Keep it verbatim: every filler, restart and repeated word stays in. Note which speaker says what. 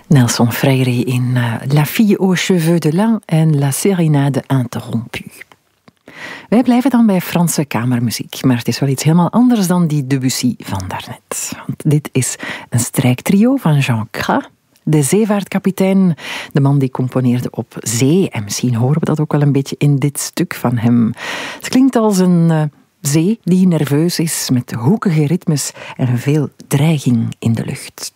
Speaker 1: Nelson Freire in uh, La fille aux cheveux de lin en La sérénade interrompue. Wij blijven dan bij Franse kamermuziek, maar het is wel iets helemaal anders dan die Debussy van daarnet. Want dit is een strijktrio van Jean Cras, de zeevaartkapitein, de man die componeerde op zee. En misschien horen we dat ook wel een beetje in dit stuk van hem. Het klinkt als een uh, zee die nerveus is, met hoekige ritmes en veel dreiging in de lucht.